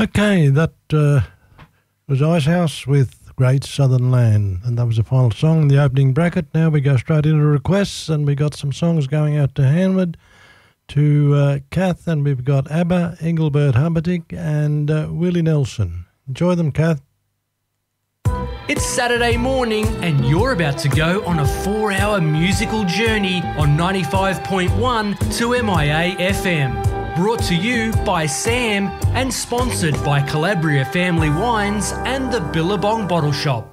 Okay, that was Icehouse with Great Southern Land, and that was the final song in the opening bracket. Now we go straight into requests, and we got some songs going out to Hanwood, to Kath, and we've got ABBA, Engelbert Humperdinck, and Willie Nelson. Enjoy them, Kath. It's Saturday morning and you're about to go on a 4-hour musical journey on 95.1 to MIA FM. Brought to you by Sam and sponsored by Calabria Family Wines and the Billabong Bottle Shop.